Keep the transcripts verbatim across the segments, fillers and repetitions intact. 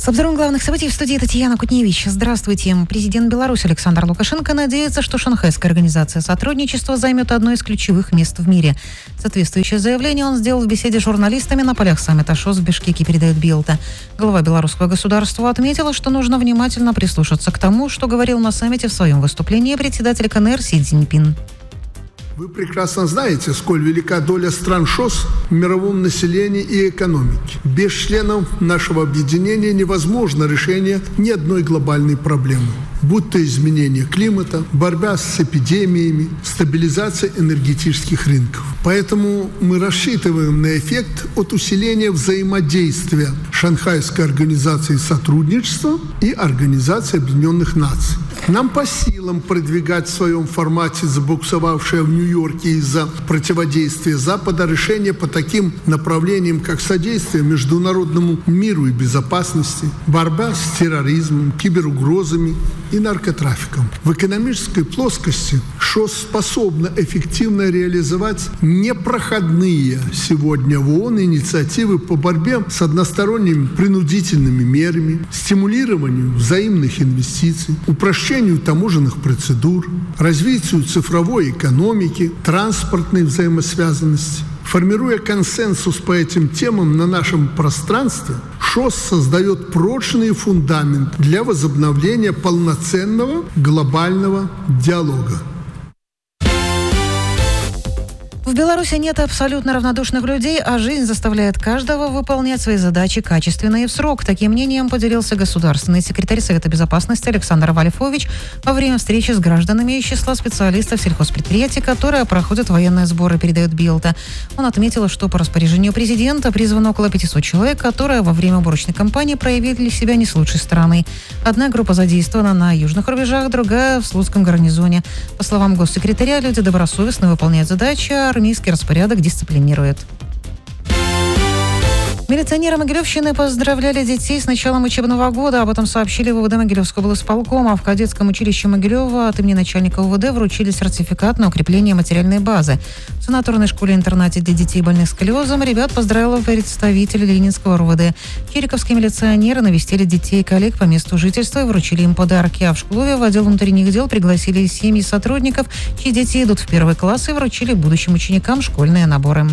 С обзором главных событий в студии Татьяна Кутневич. Здравствуйте. Президент Беларуси Александр Лукашенко надеется, что Шанхайская организация сотрудничества займет одно из ключевых мест в мире. Соответствующее заявление он сделал в беседе с журналистами на полях саммита ШОС в Бишкеке, передает Билта. Глава белорусского государства отметила, что нужно внимательно прислушаться к тому, что говорил на саммите в своем выступлении председатель КНР Си Цзиньпин. Вы прекрасно знаете, сколь велика доля стран ШОС в мировом населении и экономике. Без членов нашего объединения невозможно решение ни одной глобальной проблемы. Будь то изменение климата, борьба с эпидемиями, стабилизация энергетических рынков. Поэтому мы рассчитываем на эффект от усиления взаимодействия Шанхайской организации сотрудничества и Организации Объединенных Наций. Нам по силам продвигать в своем формате забуксовавшее в Нью-Йорке из-за противодействия Запада решение по таким направлениям, как содействие международному миру и безопасности, борьба с терроризмом, киберугрозами и наркотрафиком. В экономической плоскости ШОС способна эффективно реализовать непроходные сегодня в ООН инициативы по борьбе с односторонними принудительными мерами, стимулированию взаимных инвестиций, упрощению таможенных процедур, развитию цифровой экономики, транспортной взаимосвязанности. Формируя консенсус по этим темам на нашем пространстве, ШОС создает прочный фундамент для возобновления полноценного глобального диалога. В Беларуси нет абсолютно равнодушных людей, а жизнь заставляет каждого выполнять свои задачи качественно и в срок. Таким мнением поделился государственный секретарь Совета безопасности Александр Валифович во время встречи с гражданами из числа специалистов сельхозпредприятий, которые проходят военные сборы, передает Билта. Он отметил, что по распоряжению президента призвано около пятисот человек, которые во время уборочной кампании проявили себя не с лучшей стороны. Одна группа задействована на южных рубежах, другая в Слуцком гарнизоне. По словам госсекретаря, люди добросовестно выполняют задачи, а армейский распорядок дисциплинирует. Милиционеры Могилевщины поздравляли детей с началом учебного года. Об этом сообщили в УВД Могилевского облсполкома. В кадетском училище Могилева от имени начальника УВД вручили сертификат на укрепление материальной базы. В санаторной школе-интернате для детей, больных сколиозом, ребят поздравил представитель Ленинского РУВД. Чириковские милиционеры навестили детей и коллег по месту жительства и вручили им подарки. А в Шклове в отдел внутренних дел пригласили семьи сотрудников, чьи дети идут в первый класс, и вручили будущим ученикам школьные наборы.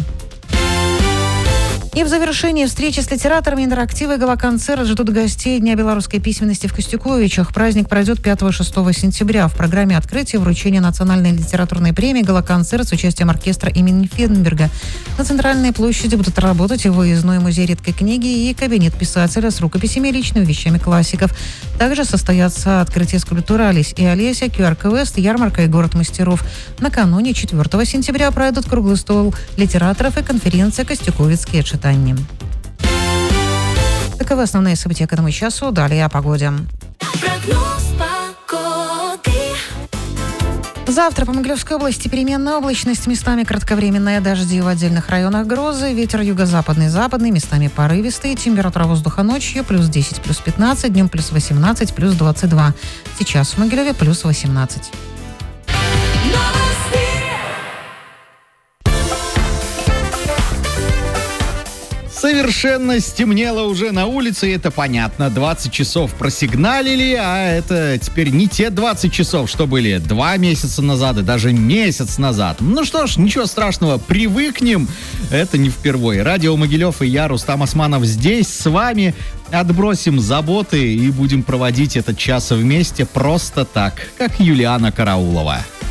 И в завершении встречи с литераторами, интерактивы и гала-концерт ждут гостей Дня белорусской письменности в Костюковичах. Праздник пройдет пятого-шестого сентября. В программе открытия вручения национальной литературной премии гала-концерт с участием оркестра имени Фенберга. На центральной площади будут работать и выездной музей редкой книги и кабинет писателя с рукописями и личными вещами классиков. Также состоятся открытие скульптуры «Олесь и Олеся», ку ар-квест, ярмарка и город мастеров. Накануне четвертого сентября пройдут круглый стол литераторов и конференция «Костюковицкие читания». Таковы основные события к этому часу. Далее о погоде. Завтра по Могилевской области переменная облачность, местами кратковременные дожди, в отдельных районах грозы, ветер юго-западный, западный, местами порывистый, температура воздуха ночью плюс десять, плюс пятнадцать, днем плюс восемнадцать, плюс двадцать два. Сейчас в Могилеве плюс восемнадцать. Совершенно стемнело уже на улице, и это понятно. двадцать часов просигналили, а это теперь не те двадцать часов, что были два месяца назад и даже месяц назад. Ну что ж, ничего страшного, привыкнем. Это не впервые. Радио Могилев и я, Рустам Османов, здесь с вами. Отбросим заботы и будем проводить этот час вместе просто так, как Юлиана Караулова.